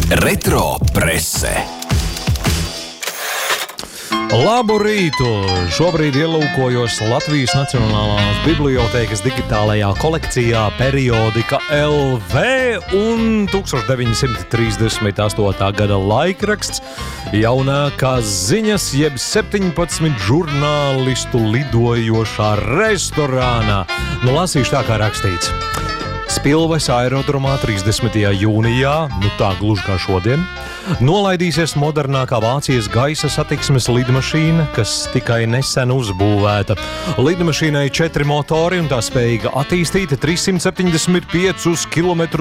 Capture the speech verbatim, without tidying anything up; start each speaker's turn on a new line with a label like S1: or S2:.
S1: Retro prese.
S2: Labu rītu! Šobrīd ielūkojos Latvijas Nacionālās bibliotēkas digitālajā kolekcijā Periodika L V un tūkstoš deviņsimt trīsdesmit astotā gada laikraksts jaunākās ziņas jeb septiņpadsmit žurnālistu lidojošā restorānā. Nu, lasīšu tā, kā rakstīts. Spilves aerodromā trīsdesmitajā jūnijā, nu tā gluži kā šodien, nolaidīsies modernākā Vācijas gaisa satiksmes lidmašīna, kas tikai nesen uzbūvēta. Lidmašīnai četri motori un tā spējīga attīstīt trīssimt septiņdesmit piecus kilometrus